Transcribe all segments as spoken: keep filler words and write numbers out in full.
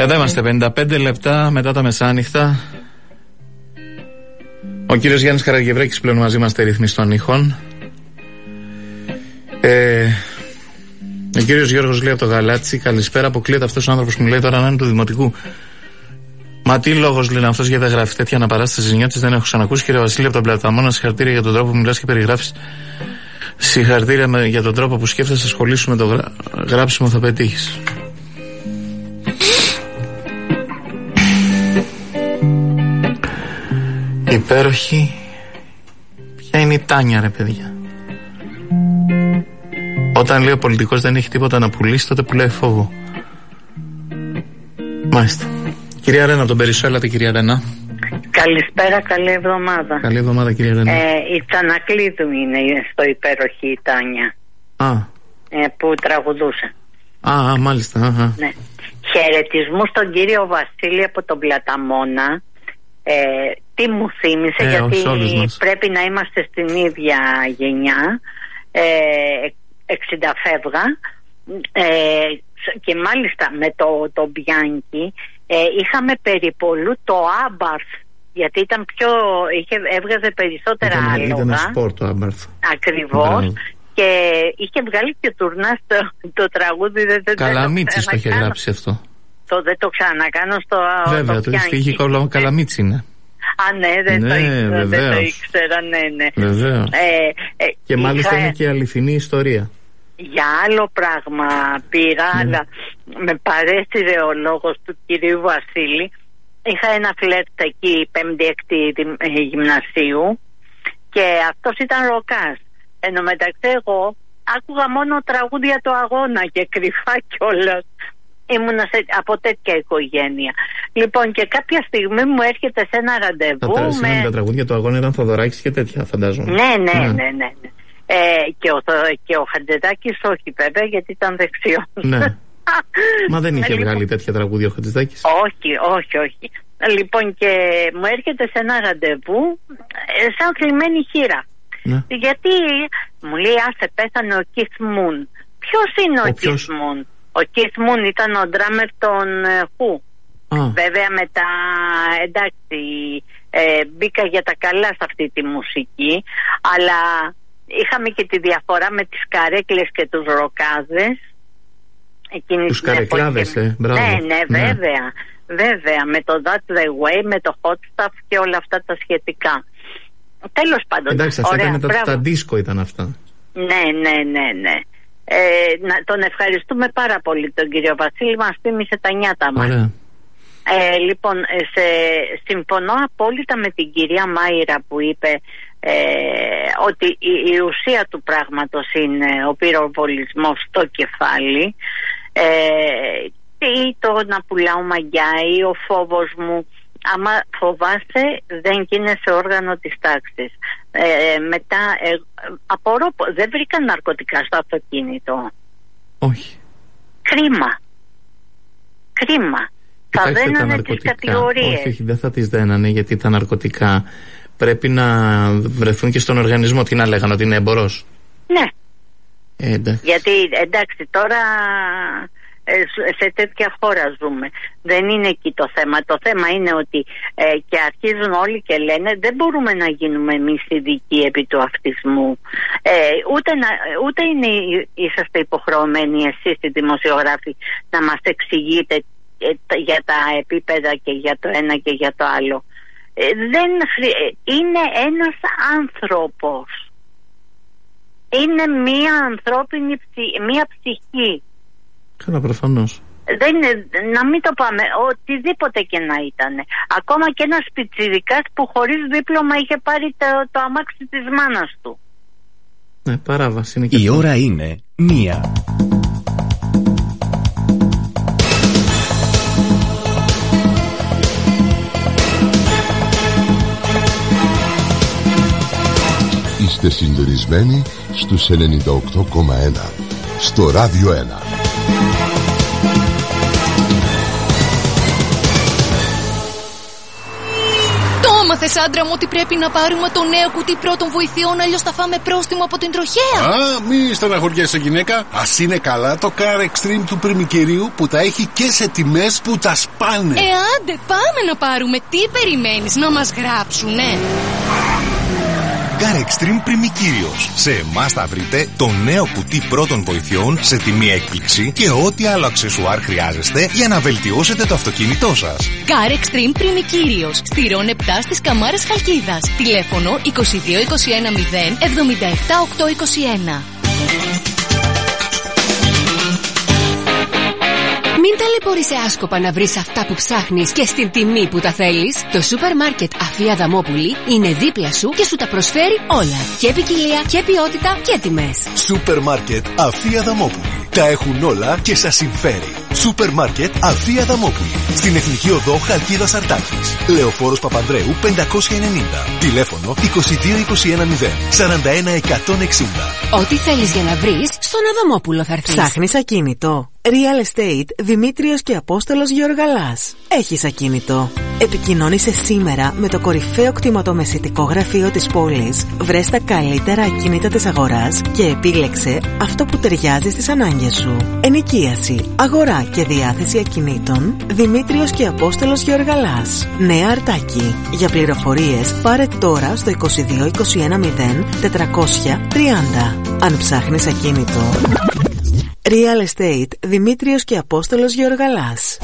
Εδώ είμαστε, πενήντα πέντε λεπτά μετά τα μεσάνυχτα. Ο κύριος Γιάννης Καραγευρέκης πλέον μαζί μας, ρυθμής των ήχων. Ε, ο κύριος Γιώργος λέει από το Γαλάτσι, καλησπέρα, αποκλείεται αυτός ο άνθρωπος που μου λέει τώρα να είναι του Δημοτικού. Μα τι λόγος λένε αυτός για τα γράφει τέτοια αναπαράσταση ζηνιώτης, δεν έχω ξανακούσει. Κύριε Βασίλη από τον Πλαταμόνα, συγχαρητήρια για τον τρόπο που μιλάς και περιγράφεις. Συγχαρητήρια για τον τρόπο που σκέφτεσαι, ασχολήσου με το γρα... γράψιμο, θα πετύχεις. Υπέροχη. Ποια είναι η Τάνια, ρε παιδιά? Όταν λέει ο πολιτικός δεν έχει τίποτα να πουλήσει, τότε πουλάει φόβο. Μάλιστα. Κυρία Ρένα, τον Περισσό, έλατε κυρία Ρένα. Καλησπέρα, καλή εβδομάδα. Καλή εβδομάδα κυρία Ρένα. Ε, η Τσανακλείδου είναι στο υπέροχη η Τάνια. Α. Ε, που τραγουδούσε. Α, α μάλιστα. Α, α. Ναι. Χαιρετισμού στον κύριο Βασίλη από τον Πλαταμόνα. Ε, τι μου θύμισε, ε, γιατί πρέπει να είμαστε στην ίδια γενιά. Ε, εξήντα φεύγα. Ε, και μάλιστα με το, το Μπιάνκι ε, είχαμε περιπολού το Άμπαρθ, γιατί ήταν πιο, είχε, έβγαζε περισσότερα ήταν, άλογα. Ήταν σπορ το Άμπαρθ. Ακριβώς. Και είχε βγάλει και τουρνά στο το τραγούδι. Καλαμίτσης το είχε γράψει αυτό. Το, δεν το ξανακάνω στο. Βέβαια, το είχε κολλό, Καλαμίτσι είναι. Α, ναι, δεν, ναι, το, ήξερα, δεν το ήξερα, ναι, ναι. Βεβαίως. Ε, ε, και μάλιστα είχα... είναι και αληθινή ιστορία. Για άλλο πράγμα πήρα, ναι. Αλλά με παρέστηρε ο λόγος του κυρίου Βασίλη. Είχα ένα φλερτ εκεί, πέμπτη-έκτη γυμνασίου, και αυτός ήταν ροκάς. Εν τω μεταξύ εγώ άκουγα μόνο τραγούδια του αγώνα και κρυφά κιόλας. Ήμουνα σε, από τέτοια οικογένεια. Λοιπόν, και κάποια στιγμή μου έρχεται σε ένα ραντεβού. Τα, με... τα τραγούδια του αγώνα ήταν Θοδωράκης και τέτοια, φαντάζομαι. Ναι, ναι, ναι, ναι, ναι. Ε, και, ο, και ο Χατζηδάκης όχι βέβαια, γιατί ήταν δεξιός. Ναι. Μα δεν είχε βγάλει λοιπόν τέτοια τραγούδια ο Χατζηδάκης. Όχι, όχι, όχι. Λοιπόν, και μου έρχεται σε ένα ραντεβού σαν θλιμμένη χείρα. Ναι. Γιατί μου λέει, άσε, πέθανε ο Keith Moon. Ποιος είναι ο, ο Keith Moon? Ο Keith Moon ήταν ο ντράμερ των Who. Βέβαια μετά, εντάξει, ε, μπήκα για τα καλά σε αυτή τη μουσική, αλλά είχαμε και τη διαφορά με τις καρέκλες και τους ροκάδες. Τους καρεκλάδες, και... ε, μπράβο. Ναι, ναι, βέβαια, ναι. Βέβαια, με το That's the Way, με το Hot Stuff και όλα αυτά τα σχετικά. Τέλος πάντων. Εντάξει, αυτά ήταν τα, τα δίσκο ήταν αυτά. Ναι, ναι, ναι, ναι. Ε, να, τον ευχαριστούμε πάρα πολύ τον κύριο Βασίλη, μας θύμισε τα νιάτα μας. Ωραία. Ε, λοιπόν, σε, συμφωνώ απόλυτα με την κυρία Μάιρα που είπε ε, ότι η, η ουσία του πράγματος είναι ο πυροβολισμός στο κεφάλι, ε, ή το να πουλάω μαγιά ή ο φόβος μου. Άμα φοβάσαι δεν γίνεσαι όργανο της τάξης. Ε, μετά ε, απορώ, δεν βρήκαν ναρκωτικά στο αυτοκίνητο. Όχι. Κρίμα. Κρίμα. Θα δένανε τις κατηγορίες. Όχι, όχι, δεν θα τις δένανε, γιατί τα ναρκωτικά πρέπει να βρεθούν και στον οργανισμό. Τι να λέγανε, ότι είναι εμπορός? Ναι. Ε, εντάξει. Γιατί εντάξει τώρα σε τέτοια χώρα ζούμε. Δεν είναι εκεί το θέμα. Το θέμα είναι ότι ε, και αρχίζουν όλοι και λένε δεν μπορούμε να γίνουμε εμείς ειδικοί επί του αυτισμού. Ε, ούτε, να, ούτε είναι, είσαστε υποχρεωμένοι εσείς οι δημοσιογράφοι να μας εξηγείτε ε, για τα επίπεδα και για το ένα και για το άλλο. Ε, δεν, είναι ένας άνθρωπος. Είναι μία ανθρώπινη ψυχή, μία ψυχή. Καλά, προφανώς. Δεν είναι, να μην το πάμε, οτιδήποτε και να ήταν. Ακόμα και ένας πιτσιρικάς που χωρίς δίπλωμα είχε πάρει το, το αμάξι της μάνας του. Ναι, παράβαση είναι και η αυτό. Ώρα είναι μία. Είστε συντονισμένοι στους ενενήντα οκτώ κόμμα ένα στο Ράδιο ένα. έμαθες, άντρα μου, ότι πρέπει να πάρουμε το νέο κουτί πρώτων βοηθειών, αλλιώς θα φάμε πρόστιμο από την τροχέα? Α, μη στεναχωριέσαι, γυναίκα. Ας είναι καλά το Car Extreme του πριμικυρίου που τα έχει και σε τιμές που τα σπάνε. Ε, άντε, πάμε να πάρουμε. Τι περιμένεις, να μας γράψουνε? Car Extreme Πριμικύριος. Σε εμάς θα βρείτε το νέο κουτί πρώτων βοηθειών σε τιμή έκπληξη και ό,τι άλλο αξεσουάρ χρειάζεστε για να βελτιώσετε το αυτοκίνητό σας. Car Extreme Πριμικύριος. Στηρών επτά στις Καμάρες Χαλκίδας. Τηλέφωνο είκοσι δύο είκοσι ένα μηδέν εβδομήντα επτά οκτακόσια είκοσι ένα. Μην ταλαιπωρείσαι άσκοπα να βρεις αυτά που ψάχνεις και στην τιμή που τα θέλεις. Το σούπερ μάρκετ Αφή Αδαμόπουλη είναι δίπλα σου και σου τα προσφέρει όλα. Και ποικιλία και ποιότητα και τιμές. Σούπερ μάρκετ Αφή Αδαμόπουλη. Τα έχουν όλα και σας συμφέρει. Σούπερ μάρκετ Αφή Αδαμόπουλη. Στην Εθνική Οδό Χαλκίδας Αρτάκης. Λεωφόρος Παπανδρέου πεντακόσια ενενήντα. Τηλέφωνο είκοσι δύο είκοσι ένα μηδέν σαράντα ένα εκατόν εξήντα. Ό,τι θέλεις για να βρεις, στον Αδαμόπουλο θα έρθεις. Ψάχνεις ακίνητο? Real Estate Δημήτριος και Απόστολος Γεωργαλάς. Έχεις ακίνητο? Επικοινώνησε σήμερα με το κορυφαίο κτηματομεσητικό γραφείο της πόλης. Βρες τα καλύτερα ακίνητα της αγοράς και επίλεξε αυτό που ταιριάζει στις ανάγκες σου. Ενοικίαση, αγορά και διάθεση ακινήτων. Δημήτριος και Απόστολος Γεωργαλάς. Νέα Αρτάκη. Για πληροφορίες πάρε τώρα στο είκοσι δύο είκοσι ένα μηδέν τετρακόσια τριάντα. Αν ψάχνεις ακίνητο, Real Estate Δημήτριος και Απόστολος Γεωργαλάς.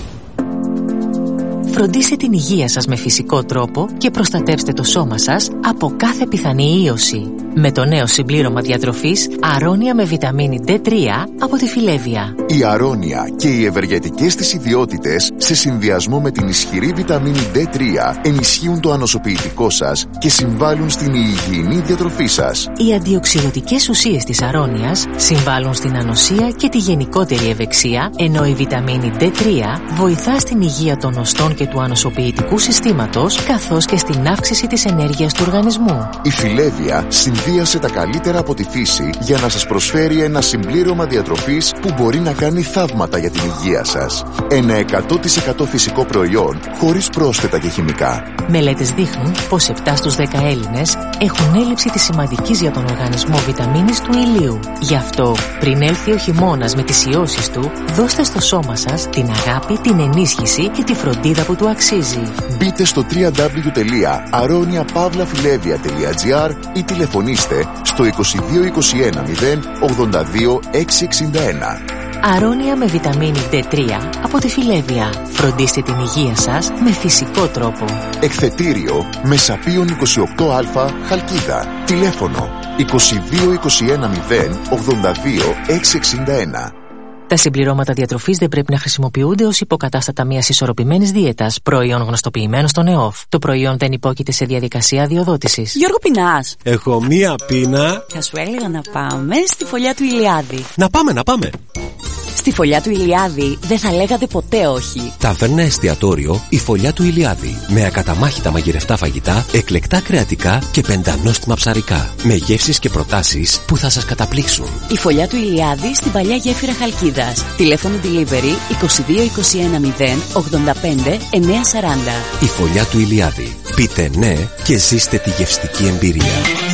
Φροντίστε την υγεία σας με φυσικό τρόπο και προστατεύστε το σώμα σας από κάθε πιθανή ίωση. Με το νέο συμπλήρωμα διατροφής Αρώνια με βιταμίνη ντι τρία από τη Φιλέβια. Η Αρώνια και οι ευεργετικές της ιδιότητες σε συνδυασμό με την ισχυρή βιταμίνη ντι τρία ενισχύουν το ανοσοποιητικό σας και συμβάλλουν στην υγιεινή διατροφή σας. Οι αντιοξυδοτικές ουσίες της Αρώνιας συμβάλλουν στην ανοσία και τη γενικότερη ευεξία, ενώ η βιταμίνη ντι τρία βοηθά στην υγεία των οστών και του ανοσοποιητικού συστήματος, καθώς και στην αύξηση της ενέργειας του οργανισμού. Η Φιλέβια συνδύασε τα καλύτερα από τη φύση για να σας προσφέρει ένα συμπλήρωμα διατροφής που μπορεί να κάνει θαύματα για την υγεία σας. Ένα εκατό τοις εκατό φυσικό προϊόν χωρίς πρόσθετα και χημικά. Μελέτες δείχνουν πως επτά στους δέκα Έλληνες έχουν έλλειψη της σημαντικής για τον οργανισμό βιταμίνης του ηλίου. Γι' αυτό, πριν έλθει ο χειμώνας με τις ιώσεις του, δώστε στο σώμα σας την αγάπη, την ενίσχυση και τη φροντίδα που του αξίζει. Μπείτε στο double-u double-u double-u τελεία aronia pavla filevia τελεία gr ή τηλεφωνήστε στο είκοσι δύο είκοσι ένα μηδέν ογδόντα δύο εξακόσια εξήντα ένα. Αρώνια με βιταμίνη ντι τρία από τη Φιλέβια. Φροντίστε την υγεία σας με φυσικό τρόπο. Εκθετήριο Μεσαπίων είκοσι οκτώ Α Χαλκίδα. Τηλέφωνο είκοσι δύο είκοσι ένα μηδέν ογδόντα δύο εξακόσια εξήντα ένα. Τα συμπληρώματα διατροφής δεν πρέπει να χρησιμοποιούνται ως υποκατάστατα μιας ισορροπημένης δίαιτας, προϊόν γνωστοποιημένο στον ΕΟΦ. Το προϊόν δεν υπόκειται σε διαδικασία αδειοδότησης. Γιώργο, πεινάς? Έχω μία πείνα. Θα σου έλεγα να πάμε στη φωλιά του Ηλιάδη. Να πάμε, να πάμε. Στη φωλιά του Ηλιάδη δεν θα λέγατε ποτέ όχι. Ταβέρνα εστιατόριο η Φωλιά του Ηλιάδη. Με ακαταμάχητα μαγειρευτά φαγητά, εκλεκτά κρεατικά και πεντανόστιμα ψαρικά. Με γεύσεις και προτάσεις που θα σας καταπλήξουν. Η Φωλιά του Ηλιάδη στην παλιά γέφυρα Χαλκίδας. Τηλέφωνο delivery είκοσι δύο είκοσι ένα μηδέν ογδόντα πέντε εννιακόσια σαράντα. Η Φωλιά του Ηλιάδη. Πείτε ναι και ζήστε τη γευστική εμπειρία.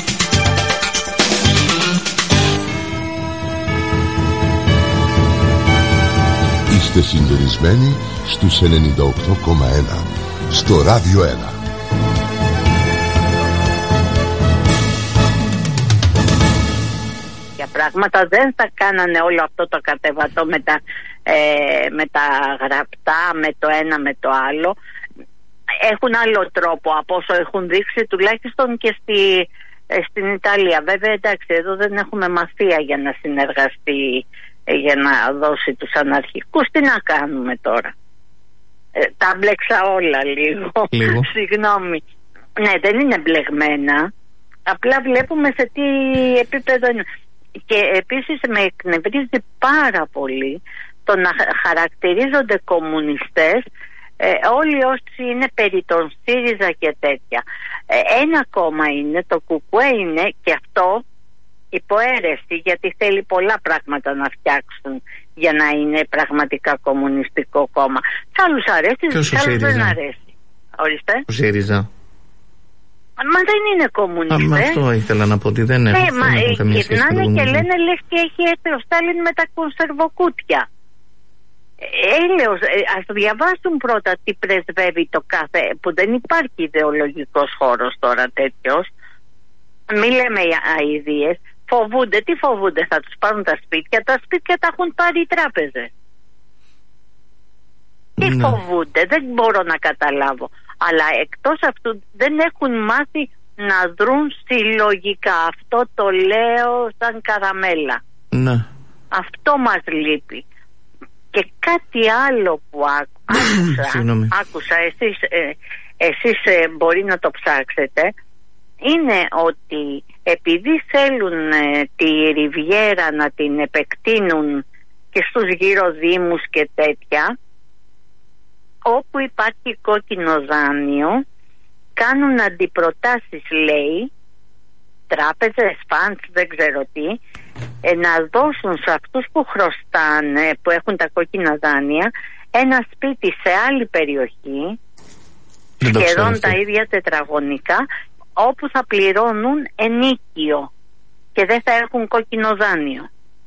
Είστε συντονισμένοι στους ενενήντα οκτώ κόμμα ένα στο Ράδιο ένα. Για πράγματα δεν θα κάνανε όλο αυτό το κατεβατό με τα, ε, με τα γραπτά, με το ένα με το άλλο. Έχουν άλλο τρόπο από όσο έχουν δείξει, τουλάχιστον και στη, ε, στην Ιταλία. Βέβαια, εντάξει, εδώ δεν έχουμε μαφία για να συνεργαστεί, για να δώσει τους αναρχικούς. Τι να κάνουμε τώρα? ε, Τα μπλέξα όλα λίγο, λίγο. Συγγνώμη. Ναι, δεν είναι μπλεγμένα. Απλά βλέπουμε σε τι επίπεδο είναι. Και επίσης με εκνευρίζει πάρα πολύ το να χαρακτηρίζονται κομμουνιστές ε, όλοι όσοι είναι περί των ΣΥΡΙΖΑ και τέτοια. ε, Ένα κόμμα είναι, το ΚΚΕ είναι, και αυτό υποαίρεση, γιατί θέλει πολλά πράγματα να φτιάξουν για να είναι πραγματικά κομμουνιστικό κόμμα. Σ' άλλους αρέσει, σ' άλλους δεν αρέσει. Ορίστε. Ο ΣΥΡΙΖΑ. Μα δεν είναι κομμουνιστές. Μα αυτό ήθελα να πω, ότι δεν έχουν. Ναι, μα γυρνάνε και λένε λες και έχει έρθει ο Στάλιν με τα κονσερβοκούτια. Έλεος, ας διαβάσουν πρώτα τι πρεσβεύει το κάθε, που δεν υπάρχει ιδεολογικός χώρος τώρα τέτοιος. Μη λέμε αηδίες. Φοβούνται, τι φοβούνται, θα τους πάρουν τα σπίτια, τα σπίτια τα έχουν πάρει οι τράπεζες. Τι ναι. φοβούνται, δεν μπορώ να καταλάβω. Αλλά εκτός αυτού δεν έχουν μάθει να δρουν συλλογικά. Αυτό το λέω σαν καραμέλα. Ναι. Αυτό μας λείπει. Και κάτι άλλο που άκου, άκουσα, άκουσα εσείς, ε, εσείς ε, μπορεί να το ψάξετε, είναι ότι επειδή θέλουν ε, τη Ριβιέρα να την επεκτείνουν και στους γύρω δήμους και τέτοια, όπου υπάρχει κόκκινο δάνειο, κάνουν αντιπροτάσεις, λέει, τράπεζες, φαντς, δεν ξέρω τι, ε, να δώσουν σε αυτούς που χρωστάνε, που έχουν τα κόκκινα δάνεια, ένα σπίτι σε άλλη περιοχή, σχεδόν τα ίδια τετραγωνικά, όπου θα πληρώνουν ενίκιο και δεν θα έχουν κόκκινο δάνειο.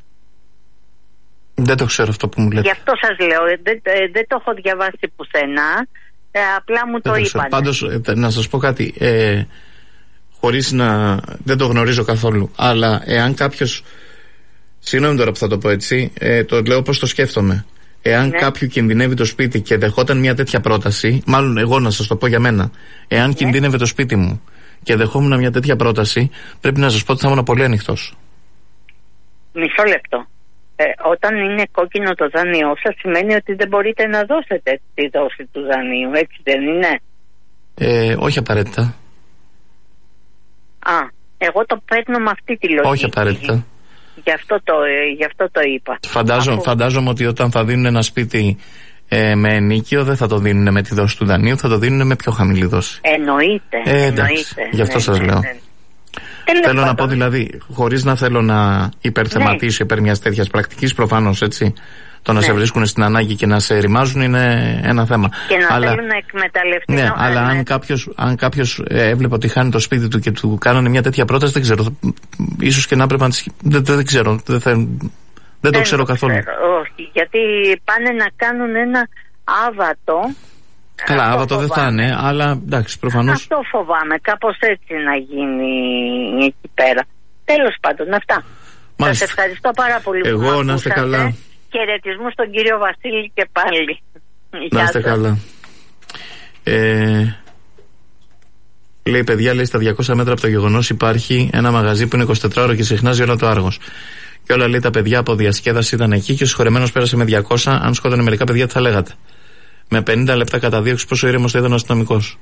Δεν το ξέρω αυτό που μου λέτε. Γι' αυτό σας λέω, δεν, δεν το έχω διαβάσει πουθενά, ε, απλά μου δεν το, το είπαν. Πάντως, να σας πω κάτι, ε, χωρίς να, δεν το γνωρίζω καθόλου, αλλά εάν κάποιος, συγγνώμη τώρα που θα το πω έτσι, ε, το λέω όπως το σκέφτομαι. Εάν ναι. κάποιου κινδυνεύει το σπίτι και δεχόταν μια τέτοια πρόταση, μάλλον εγώ να σας το πω για μένα, εάν ναι. κινδύνευε το σπίτι μου και δεχόμουν μια τέτοια πρόταση, πρέπει να σας πω ότι θα ήμουν πολύ ανοιχτός. Μισό λεπτό. Ε, όταν είναι κόκκινο το δάνειό σας, σημαίνει ότι δεν μπορείτε να δώσετε τη δόση του δανείου, έτσι δεν είναι? Ε, όχι απαραίτητα. Α, εγώ το παίρνω με αυτή τη λογική. Όχι απαραίτητα. Γι' αυτό το, γι' αυτό το είπα. Φαντάζω, Αφού... Φαντάζομαι ότι όταν θα δίνουν ένα σπίτι ε, με ενίκιο, δεν θα το δίνουν με τη δόση του δανείου, θα το δίνουν με πιο χαμηλή δόση. Εννοείται. Ε, εντάξει, γι' αυτό ναι, σας ναι, λέω. Ναι, ναι. Θέλω πάντων. να πω δηλαδή, χωρίς να θέλω να υπερθεματίσω ναι. υπέρ μιας τέτοιας πρακτικής, προφανώς έτσι, το να ναι. σε βρίσκουν στην ανάγκη και να σε ρημάζουν είναι ένα θέμα. Και να αλλά, θέλουν να εκμεταλλευτούν. Ναι, αλλά ναι. αν κάποιος, αν κάποιος ε, έβλεπε ότι χάνει το σπίτι του και του κάνανε μια τέτοια πρόταση, δεν ξέρω. Ίσως και να έπρεπε να τις... Δεν, δεν, δεν ξέρω. Δεν, δεν, δεν το ξέρω καθόλου. Ξέρω, όχι, γιατί πάνε να κάνουν ένα άβατο. Καλά, άβατο δεν θα είναι, αλλά εντάξει, προφανώς. Αυτό φοβάμαι, κάπως έτσι να γίνει εκεί πέρα. Τέλος πάντων, αυτά. Σας ευχαριστώ πάρα πολύ. Εγώ που να είστε καλά. Χαιρετισμού στον κύριο Βασίλη και πάλι. Να είστε καλά. Ε, λέει, παιδιά, λέει, στα διακόσια μέτρα από το γεγονός υπάρχει ένα μαγαζί που είναι εικοσιτετράωρο και συχνάζει όλο το Άργος. Και όλα, λέει, τα παιδιά από διασκέδαση ήταν εκεί και ο συγχωρεμένος πέρασε με διακόσια. Αν σκότωνε μερικά παιδιά, τι θα λέγατε? Με πενήντα λεπτά καταδίωξη, πόσο ήρεμος θα ήταν ο αστυνομικός.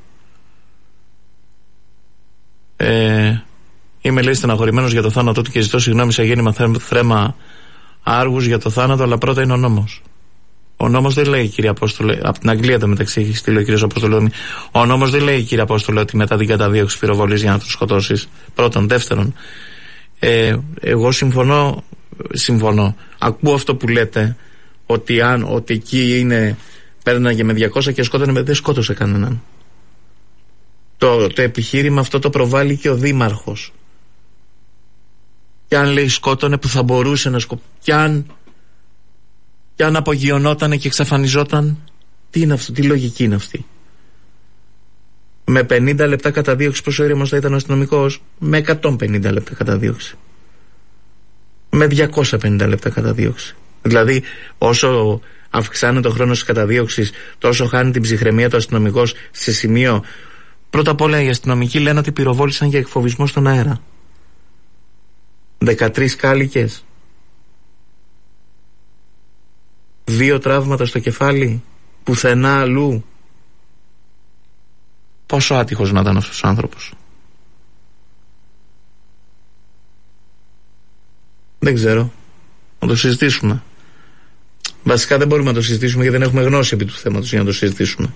Ε, είμαι, λέει, στεναχωρημένος για το θάνατό του και ζητώ συγγνώμη σε γέννημα θρέμα Άργους για το θάνατο, αλλά πρώτα είναι ο νόμος. Ο νόμος δεν λέει, κύριε Απόστολε, από την Αγγλία το μεταξύ έχει στείλει ο κύριος Απόστολε. Ο νόμος δεν λέει, κύριε Απόστολε, ότι μετά την καταδίωξη πυροβολείς για να τους σκοτώσεις. Πρώτον. Δεύτερον, ε, εγώ συμφωνώ, συμφωνώ. Ακούω αυτό που λέτε, ότι αν, ότι εκεί είναι, πέρναγε με διακόσια και σκότωνε με, δεν σκότωσε κανέναν. Το, το επιχείρημα αυτό το προβάλλει και ο δήμαρχος. Κι αν, λέει, σκότωνε που θα μπορούσε να σκοτώσει, κι αν, κι αν απογειωνότανε και εξαφανιζόταν, τι είναι αυτό, τι λογική είναι αυτή? Με πενήντα λεπτά καταδίωξη πόσο ήρεμος θα ήταν ο αστυνομικός? Με εκατόν πενήντα λεπτά καταδίωξη. Με διακόσια πενήντα λεπτά καταδίωξη. Δηλαδή όσο αυξάνεται ο χρόνος της καταδίωξης, τόσο χάνει την ψυχραιμία του αστυνομικός, σε σημείο, πρώτα απ' όλα οι αστυνομικοί λένε ότι πυροβόλησαν για εκφοβισμό στον αέρα. δεκατρείς κάλικες, δύο τραύματα στο κεφάλι, πουθενά αλλού. Πόσο άτυχος να ήταν αυτός ο άνθρωπος? Δεν ξέρω. Να το συζητήσουμε. Βασικά δεν μπορούμε να το συζητήσουμε γιατί δεν έχουμε γνώση επί του θέματος για να το συζητήσουμε.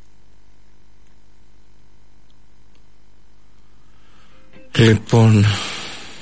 Λοιπόν,